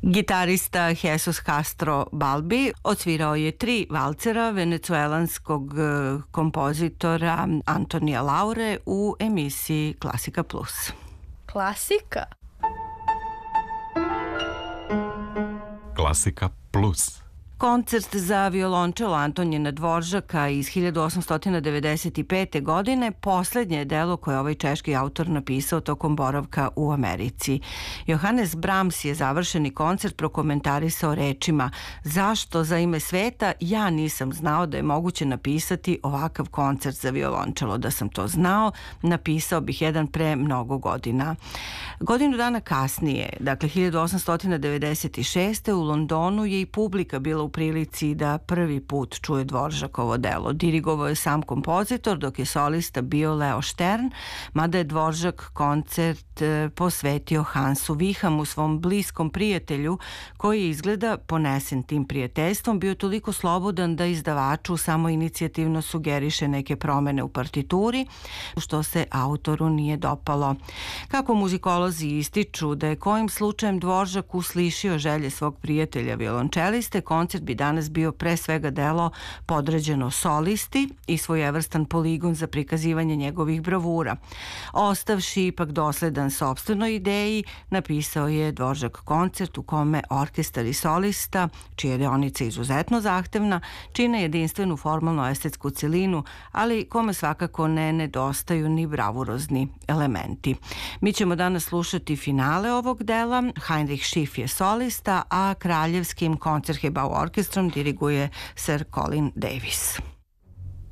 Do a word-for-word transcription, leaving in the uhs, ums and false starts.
Gitarista Jesus Castro Balbi odsvirao je tri valcera venecuelanskog kompozitora Antonija Laure u emisiji Klasika Plus. Klasika? Klasika Plus. Koncert za violončelo Antonijina Dvoržaka iz hiljadu osamsto devedeset pete. godine poslednje je delo koje ovaj češki autor napisao tokom boravka u Americi. Johannes Brahms je završeni koncert prokomentarisao rečima: "Zašto za ime sveta ja nisam znao da je moguće napisati ovakav koncert za violončelo. Da sam to znao, napisao bih jedan pre mnogo godina." Godinu dana kasnije, dakle hiljadu osamsto devedeset šeste. u Londonu je i publika bila u prilici da prvi put čuje Dvoržakovo delo. Dirigovao je sam kompozitor, dok je solista bio Leo Stern, mada je Dvoržak koncert posvetio Hansu Vihamu, svom bliskom prijatelju, koji izgleda, ponesen tim prijateljstvom, bio toliko slobodan da izdavaču samo inicijativno sugeriše neke promene u partituri, što se autoru nije dopalo. Kako muzikolozi ističu da je kojim slučajem Dvoržak uslišio želje svog prijatelja violončeliste, koncert bi danas bio pre svega delo podređeno solisti i svojevrstan poligon za prikazivanje njegovih bravura. Ostavši ipak dosledan sopstvenoj ideji, napisao je Dvoržak koncert u kome orkestar i solista, čija je deonica izuzetno zahtevna, čine jedinstvenu formalno-estetsku celinu, ali kome svakako ne nedostaju ni bravurozni elementi. Mi ćemo danas slušati finale ovog dela. Heinrich Schiff je solista, a kraljevskim Koncertgebouw orkestrom diriguje Sir Colin Davis.